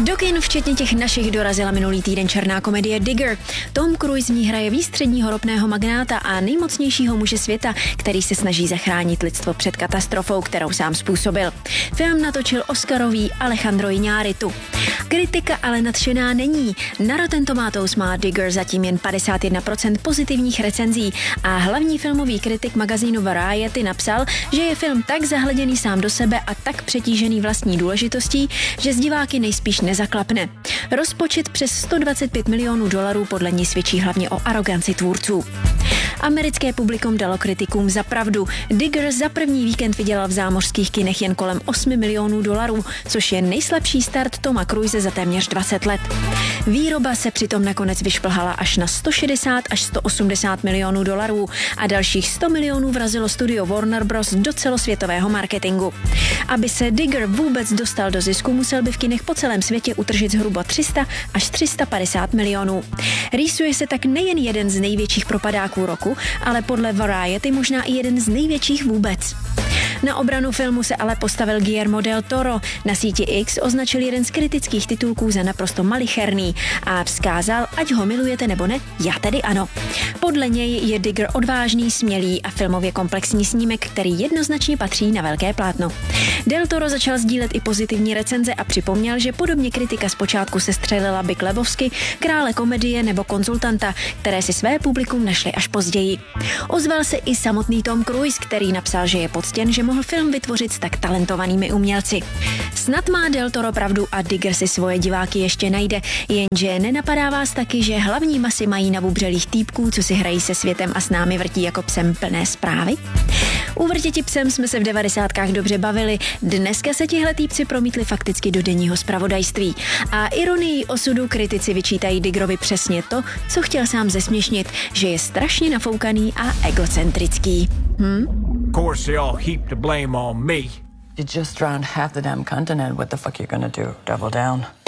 Do kin včetně těch našich dorazila minulý týden černá komedie Digger. Tom Cruise v ní hraje výstředního ropného magnáta a nejmocnějšího muže světa, který se snaží zachránit lidstvo před katastrofou, kterou sám způsobil. Film natočil Oscarový Alejandro Iñárritu. Kritika ale nadšená není. Na Rotten Tomatoes má Digger zatím jen 51% pozitivních recenzí a hlavní filmový kritik magazínu Variety napsal, že je film tak zahleděný sám do sebe a tak přetížený vlastní důležitostí, že z diváky nejspíš nezaklapne. Rozpočet přes $125 milionů podle ní svědčí hlavně o aroganci tvůrců. Americké publikum dalo kritikům za pravdu. Digger za první víkend vydělal v zámořských kinech jen kolem $8 milionů, což je nejslabší start Toma Cruise za téměř 20 let. Výroba se přitom nakonec vyšplhala až na 160 až 180 milionů dolarů a dalších 100 milionů vrazilo studio Warner Bros. Do celosvětového marketingu. Aby se Digger vůbec dostal do zisku, musel by v kinech po celém světě utržit zhruba 300 až 350 milionů. Rýsuje se tak nejen jeden z největších propadáků roku, ale podle Variety možná i jeden z největších vůbec. Na obranu filmu se ale postavil Guillermo del Toro. Na síti X označil jeden z kritických titulků za naprosto malicherný a vzkázal, ať ho milujete nebo ne, já tedy ano. Podle něj je Digger odvážný, smělý a filmově komplexní snímek, který jednoznačně patří na velké plátno. Del Toro začal sdílet i pozitivní recenze a připomněl, že podobně kritika zpočátku sestřelila Big Lebowski, Krále komedie nebo Konzultanta, které si své publikum našli až později. Ozval se i samotný Tom Cruise, který napsal, že je poctěn, že mohl film vytvořit s tak talentovanými umělci. Snad má Del Toro pravdu a Digger si svoje diváky ještě najde, jenže nenapadá vás taky, že hlavní masy mají nabubřelých týpků, co si hrají se světem a s námi vrtí jako psem plné zprávy? U Vrtěti psem jsme se v 90kách dobře bavili, dneska se tihle týpci promítli fakticky do denního zpravodajství. A ironii osudu kritici vyčítají Diggerovi přesně to, co chtěl sám zesměšnit, že je strašně nafoukaný a egocentrický. Of course they all heap the blame on me. You just drowned half the damn continent. What the fuck you gonna do? Double down?